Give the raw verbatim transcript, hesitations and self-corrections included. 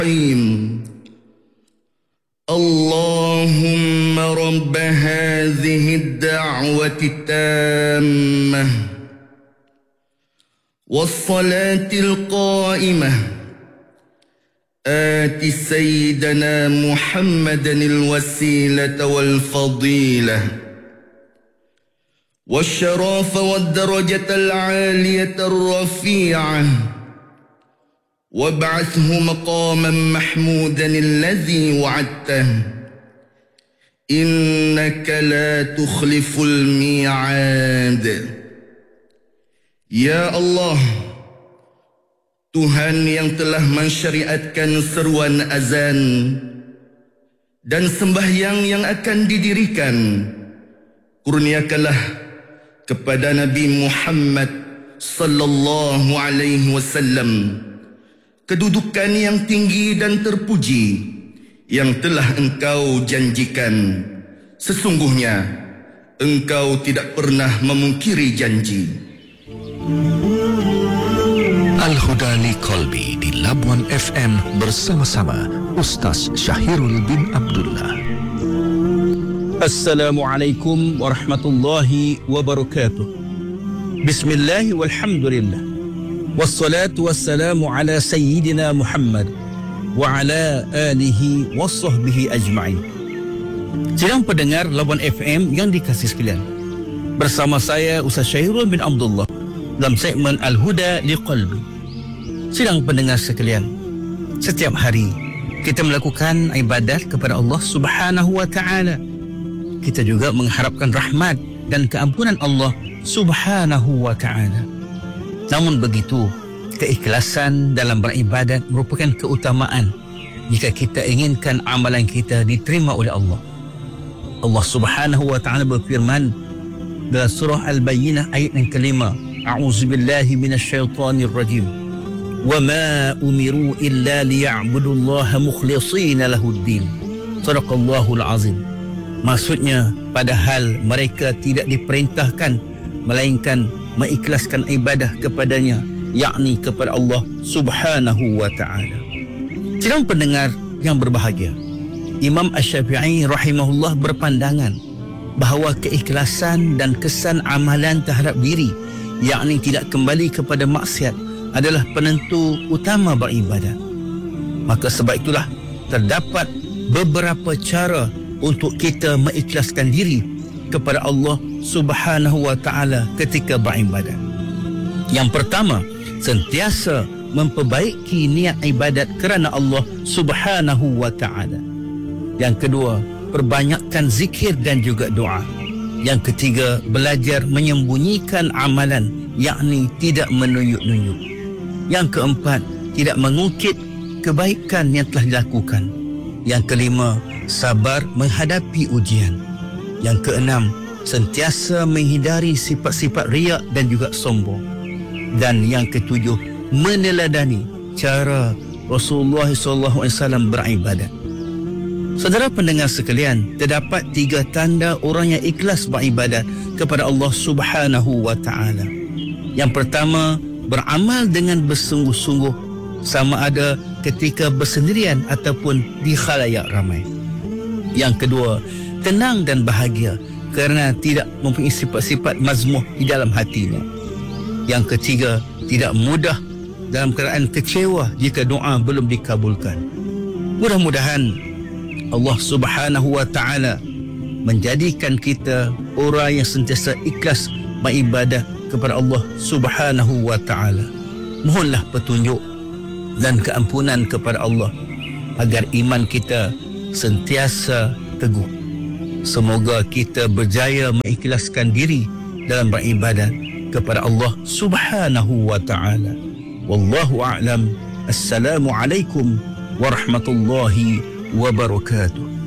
اللهم رب هذه الدعوة التامة والصلاة القائمة آت سيدنا محمدا الوسيلة والفضيلة والشرف والدرجة العالية الرفيعة وابعثه مقاما محمودا الذي وعدته إنك لا تخلف الميعاد. Ya Allah, Tuhan yang telah mensyariatkan seruan azan dan sembahyang yang akan didirikan, kurniakanlah kepada Nabi Muhammad sallallahu alaihi wasallam kedudukan yang tinggi dan terpuji yang telah Engkau janjikan. Sesungguhnya Engkau tidak pernah memungkiri janji. Al-Huda li Qalbi di Labuan F M bersama-sama Ustaz Syahirul bin Abdullah. Assalamualaikum warahmatullahi wabarakatuh. Bismillah walhamdulillah. Wassalatu wassalamu ala sayyidina Muhammad wa ala alihi wa sahbihi ajma'in. Sidang pendengar Labuan F M yang dikasihi sekalian, bersama saya Ustaz Syahirul bin Abdullah dalam segmen Al-Huda li Qalbi. Sidang pendengar sekalian, setiap hari kita melakukan ibadat kepada Allah Subhanahu wa taala. Kita juga mengharapkan rahmat dan keampunan Allah Subhanahu wa taala. Namun begitu, keikhlasan dalam beribadat merupakan keutamaan jika kita inginkan amalan kita diterima oleh Allah. Allah Subhanahu wa taala berfirman dalam surah Al-Bayyinah ayat yang kelima, A'udzubillahi minasyaitonir rajim. Wa ma umiru illa liya'budullaha mukhlishina lahuddin. Shadaqallahul azim. Maksudnya, padahal mereka tidak diperintahkan melainkan mengikhlaskan ibadah kepadanya, yakni kepada Allah Subhanahu wa taala. Sidang pendengar yang berbahagia, Imam Asy-Syafi'i rahimahullah berpandangan bahawa keikhlasan dan kesan amalan terhadap diri, yakni tidak kembali kepada maksiat, adalah penentu utama beribadat. Maka sebab itulah terdapat beberapa cara untuk kita mengikhlaskan diri kepada Allah Subhanahu wa taala ketika beribadat. Yang pertama, sentiasa memperbaiki niat ibadat kerana Allah Subhanahu wa taala. Yang kedua, perbanyakkan zikir dan juga doa. Yang ketiga, belajar menyembunyikan amalan, yakni tidak menunjuk-nunjuk. Yang keempat, tidak mengungkit kebaikan yang telah dilakukan. Yang kelima, sabar menghadapi ujian. Yang keenam, sentiasa menghindari sifat-sifat riak dan juga sombong. Dan yang ketujuh, meneladani cara Rasulullah sallallahu alaihi wasallam beribadat. Saudara pendengar sekalian, terdapat tiga tanda orang yang ikhlas beribadat kepada Allah Subhanahu wa taala. Yang pertama, beramal dengan bersungguh-sungguh, sama ada ketika bersendirian ataupun di khalayak ramai. Yang kedua, tenang dan bahagia kerana tidak mempunyai sifat-sifat mazmuh di dalam hatinya. Yang ketiga, tidak mudah dalam keadaan kecewa jika doa belum dikabulkan. Mudah-mudahan Allah Subhanahu wa taala menjadikan kita orang yang sentiasa ikhlas beribadah kepada Allah Subhanahu wa taala. Mohonlah petunjuk dan keampunan kepada Allah agar iman kita sentiasa teguh. Semoga kita berjaya mengikhlaskan diri dalam beribadat kepada Allah Subhanahu wa taala. Wallahu a'lam. Assalamualaikum warahmatullahi wabarakatuh.